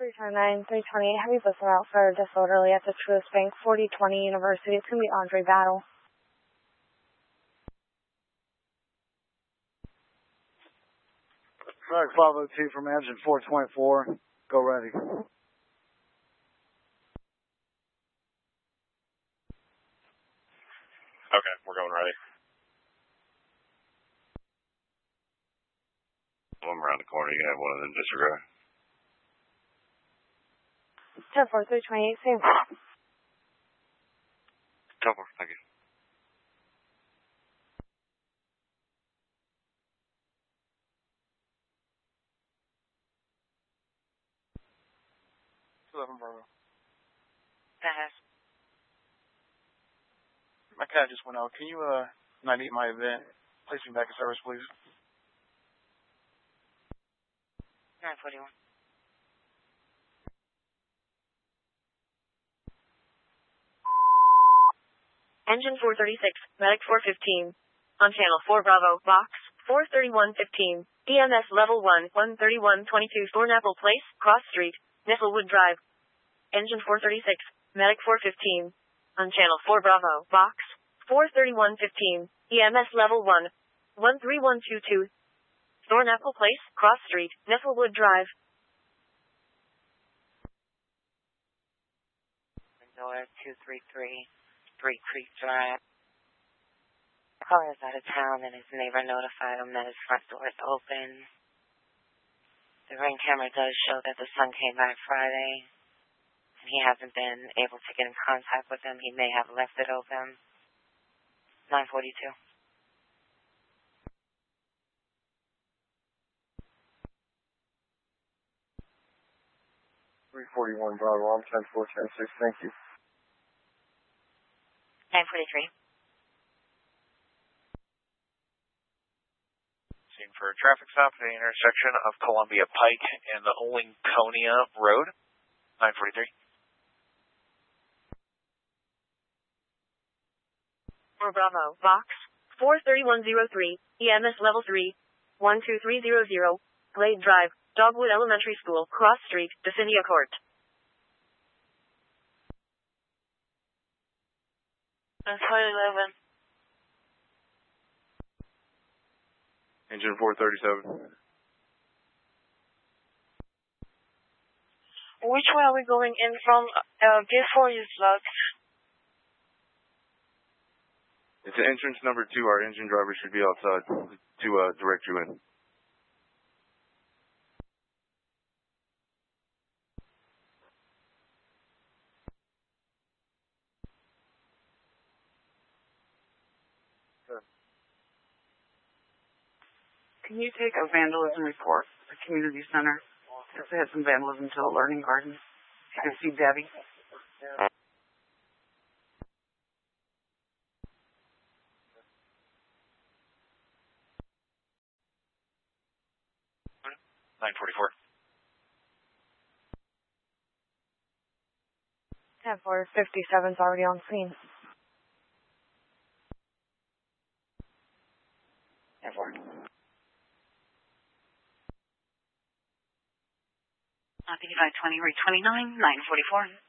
329, 328, heavy blister out for disorderly at the Truist Bank, 4020 University. It's going to be Andre Battle. Flag 502 from engine 424. Go ready. Okay, we're going ready. I'm around the corner. You can have one of them disregard. 10-4, 328, same. 10-4, thank you. My cat just went out. Can you not eat my event? Place me back in service, please. 941. Engine 436, Medic 415. On channel 4 Bravo, box 43115. EMS level 1, 13122 Thornapple Place, Cross Street, Nestlewood Drive. Engine 436, Medic 415. On channel 4 Bravo, box 43115. EMS level 1, 13122. Thornapple Place, Cross Street, Nestlewood Drive. North 233, 3 Creek Drive. Caller is out of town and his neighbor notified him that his front door is open. The ring camera does show that the son came back Friday, and he hasn't been able to get in contact with him. He may have left it open. 942. $341 Bravo, I'm 10-4, 10-6, thank you. 943. Scene for a traffic stop at the intersection of Columbia Pike and the Olinconia Road. 943. For Bravo, box 43103, EMS level 3, 12300, Glade Drive, Dogwood Elementary School, Cross Street, Defendia Court. That's 11. Engine 437. Which way are we going in from? Gate 4 is locked. It's entrance number 2. Our engine driver should be outside to direct you in. Can you take a vandalism report at the community center? Because they had some vandalism to a learning garden. You can see Debbie. Yeah. 944. 10-4, 57's already on scene. 10-4. 5520, rate 29, 944.